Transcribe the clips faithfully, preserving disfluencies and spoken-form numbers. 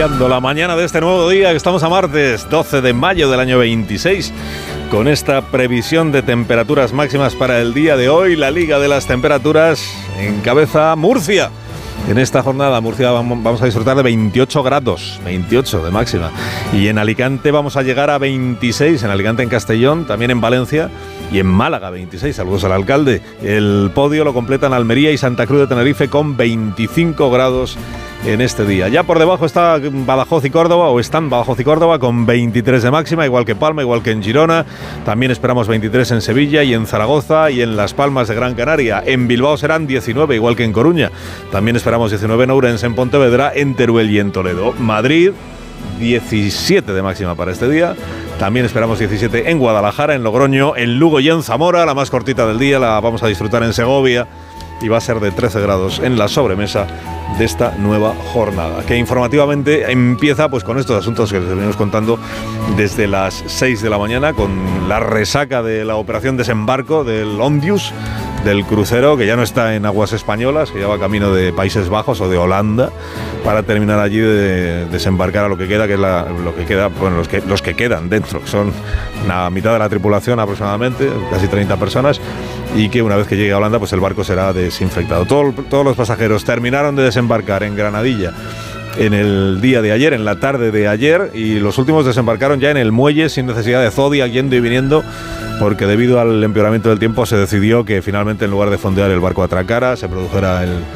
iniciando la mañana de este nuevo día, que estamos a martes doce de mayo del año veintiséis, con esta previsión de temperaturas máximas para el día de hoy. La Liga de las Temperaturas encabeza Murcia. En esta jornada, Murcia vamos a disfrutar de veintiocho grados, veintiocho de máxima. Y en Alicante vamos a llegar a veintiséis, en Alicante, en Castellón, también en Valencia y en Málaga, veintiséis. Saludos al alcalde. El podio lo completan Almería y Santa Cruz de Tenerife con veinticinco grados en este día. Ya por debajo está Badajoz y Córdoba, o están Badajoz y Córdoba con veintitrés de máxima, igual que Palma, igual que en Girona. También esperamos veintitrés en Sevilla y en Zaragoza y en Las Palmas de Gran Canaria. En Bilbao serán diecinueve, igual que en Coruña. También esperamos diecinueve en Ourense, en Pontevedra, en Teruel y en Toledo. Madrid, diecisiete de máxima para este día. También esperamos diecisiete en Guadalajara, en Logroño, en Lugo y en Zamora. La más cortita del día la vamos a disfrutar en Segovia y va a ser de trece grados en la sobremesa de esta nueva jornada, que informativamente empieza pues con estos asuntos que les venimos contando desde las seis de la mañana, con la resaca de la operación desembarco del Ondius, del crucero que ya no está en aguas españolas, que ya va camino de Países Bajos o de Holanda, para terminar allí de desembarcar a lo que queda, que es la, lo que queda, bueno, los que, los que quedan dentro, que son la mitad de la tripulación aproximadamente, casi treinta personas, y que una vez que llegue a Holanda, pues el barco será desinfectado. Todo, todos los pasajeros terminaron de desembarcar en Granadilla en el día de ayer, en la tarde de ayer, y los últimos desembarcaron ya en el muelle sin necesidad de Zodiac yendo y viniendo, porque debido al empeoramiento del tiempo se decidió que finalmente, en lugar de fondear, el barco atracara, se produjera el,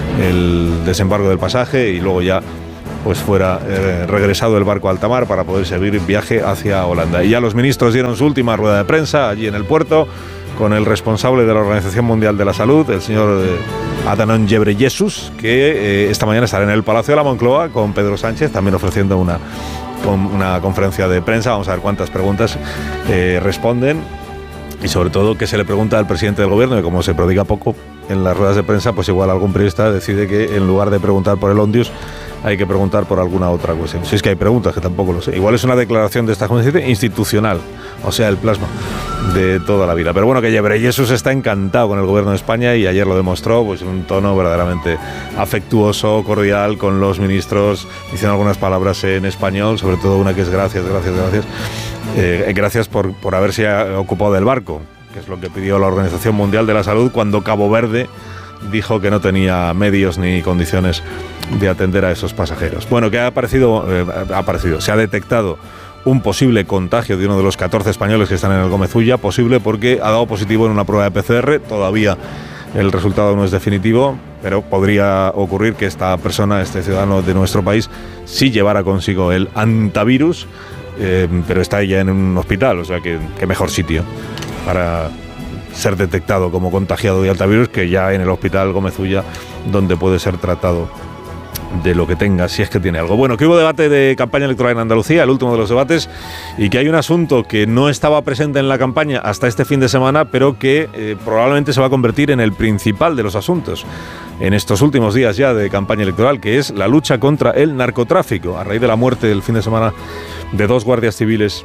el desembarco del pasaje y luego ya pues fuera eh, regresado el barco a alta mar para poder seguir viaje hacia Holanda. Y ya los ministros dieron su última rueda de prensa allí en el puerto, con el responsable de la Organización Mundial de la Salud, el señor eh, Adhanom Ghebreyesus, que eh, esta mañana estará en el Palacio de la Moncloa con Pedro Sánchez, también ofreciendo una, con una conferencia de prensa. Vamos a ver cuántas preguntas eh, responden y sobre todo qué se le pregunta al presidente del gobierno, que como se prodiga poco en las ruedas de prensa, pues igual algún periodista decide que en lugar de preguntar por el Ondius hay que preguntar por alguna otra cuestión. Si es que hay preguntas, que tampoco lo sé. Igual es una declaración de esta justicia institucional, o sea, el plasma de toda la vida. Pero bueno, que Ghebreyesus está encantado con el gobierno de España y ayer lo demostró, pues en un tono verdaderamente afectuoso, cordial con los ministros, diciendo algunas palabras en español, sobre todo una que es gracias, gracias, gracias. Eh, gracias por, por haberse ocupado del barco, que es lo que pidió la Organización Mundial de la Salud cuando Cabo Verde dijo que no tenía medios ni condiciones de atender a esos pasajeros. Bueno, que ha aparecido, eh, ha aparecido, se ha detectado un posible contagio de uno de los catorce españoles que están en el Gómez Ulla, posible porque ha dado positivo en una prueba de P C R, todavía el resultado no es definitivo, pero podría ocurrir que esta persona, este ciudadano de nuestro país, sí llevara consigo el antivirus, eh, pero está ya en un hospital, o sea que, que mejor sitio para ser detectado como contagiado de antivirus que ya en el hospital Gómez Ulla, donde puede ser tratado de lo que tenga, si es que tiene algo. Bueno, que hubo debate de campaña electoral en Andalucía, el último de los debates, y que hay un asunto que no estaba presente en la campaña hasta este fin de semana, pero que eh, probablemente se va a convertir en el principal de los asuntos en estos últimos días ya de campaña electoral, que es la lucha contra el narcotráfico, a raíz de la muerte del fin de semana de dos guardias civiles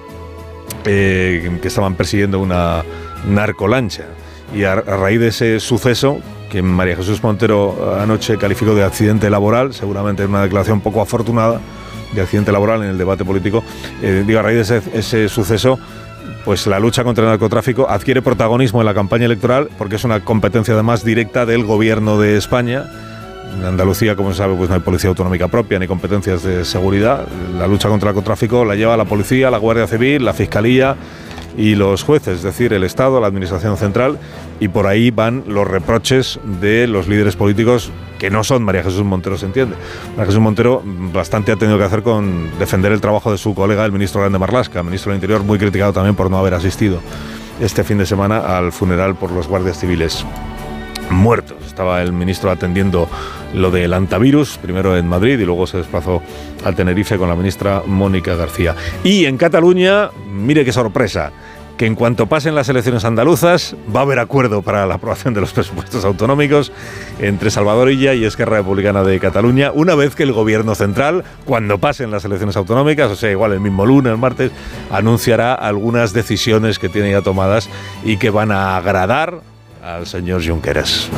eh, que estaban persiguiendo una narcolancha. Y a, a raíz de ese suceso, que María Jesús Montero anoche calificó de accidente laboral, seguramente una declaración poco afortunada de accidente laboral en el debate político, eh, digo, a raíz de ese, ese suceso, pues la lucha contra el narcotráfico adquiere protagonismo en la campaña electoral, porque es una competencia además directa del gobierno de España. En Andalucía, como se sabe, pues no hay policía autonómica propia ni competencias de seguridad. La lucha contra el narcotráfico la lleva la policía, la Guardia Civil, la Fiscalía y los jueces, es decir, el Estado, la Administración Central, y por ahí van los reproches de los líderes políticos que no son María Jesús Montero, se entiende. María Jesús Montero bastante ha tenido que hacer con defender el trabajo de su colega, el ministro Grande Marlaska, ministro del Interior, muy criticado también por no haber asistido este fin de semana al funeral por los guardias civiles muertos. Estaba el ministro atendiendo lo del antivirus, primero en Madrid y luego se desplazó al Tenerife con la ministra Mónica García. Y en Cataluña, mire qué sorpresa, que en cuanto pasen las elecciones andaluzas va a haber acuerdo para la aprobación de los presupuestos autonómicos entre Salvador Illa y Esquerra Republicana de Cataluña, una vez que el gobierno central, cuando pasen las elecciones autonómicas, o sea, igual el mismo lunes, el martes, anunciará algunas decisiones que tiene ya tomadas y que van a agradar al señor Junqueras.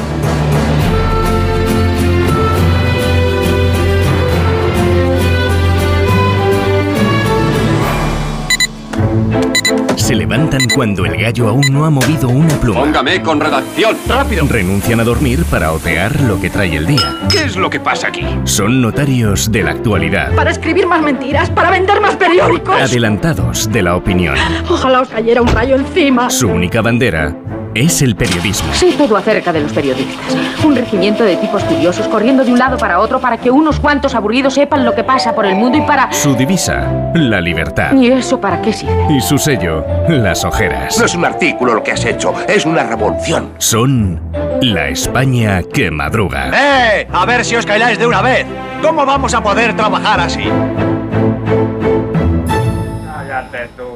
levantan cuando el gallo aún no ha movido una pluma. Póngame con redacción. ¡Rápido! Renuncian a dormir para otear lo que trae el día. ¿Qué es lo que pasa aquí? Son notarios de la actualidad. Para escribir más mentiras, para vender más periódicos. Adelantados de la opinión. Ojalá os cayera un rayo encima. Su única bandera es el periodismo. Sé todo acerca de los periodistas. Un regimiento de tipos curiosos corriendo de un lado para otro para que unos cuantos aburridos sepan lo que pasa por el mundo y para... Su divisa, la libertad. ¿Y eso para qué sirve? Y su sello, las ojeras. No es un artículo lo que has hecho, es una revolución. Son la España que madruga. ¡Eh! A ver si os calláis de una vez. ¿Cómo vamos a poder trabajar así? Cállate tú.